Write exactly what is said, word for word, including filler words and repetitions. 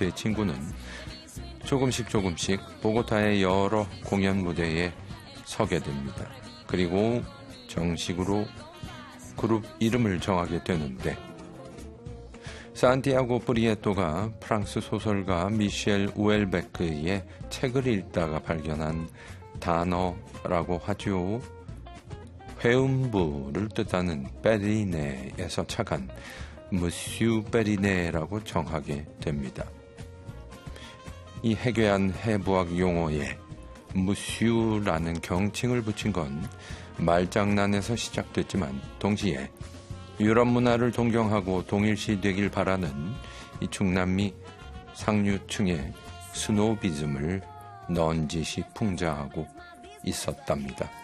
프랑스의 친구는 조금씩 조금씩 보고타의 여러 공연 무대에 서게 됩니다. 그리고 정식으로 그룹 이름을 정하게 되는데, 산티아고 프리에토가 프랑스 소설가 미셸 우엘베크의 책을 읽다가 발견한 단어라고 하죠. 회음부를 뜻하는 베리네에서 착안 무슈 베리네라고 정하게 됩니다. 이 해괴한 해부학 용어에 무슈라는 경칭을 붙인 건 말장난에서 시작됐지만 동시에 유럽 문화를 동경하고 동일시 되길 바라는 이 중남미 상류층의 스노비즘을 넌지시 풍자하고 있었답니다.